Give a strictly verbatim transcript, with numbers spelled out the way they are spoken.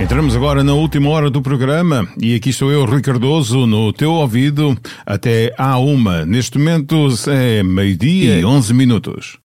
Entramos agora na última hora do programa e aqui estou eu, Rui Cardoso, no teu ouvido até à uma. Neste momento é meio-dia e onze minutos.